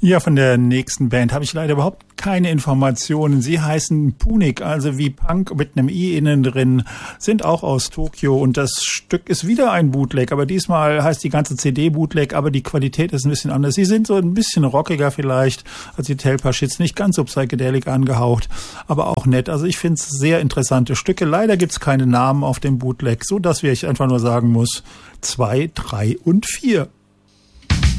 Ja, von der nächsten Band habe ich leider überhaupt keine Informationen. Sie heißen Punic, also wie Punk mit einem I innen drin, sind auch aus Tokio und das Stück ist wieder ein Bootleg, aber diesmal heißt die ganze CD Bootleg, aber die Qualität ist ein bisschen anders. Sie sind so ein bisschen rockiger vielleicht als die Telpa-Shits, nicht ganz so psychedelic angehaucht, aber auch nett. Also ich finde es sehr interessante Stücke. Leider gibt es keine Namen auf dem Bootleg, so dass ich einfach nur sagen muss 2, 3 und 4.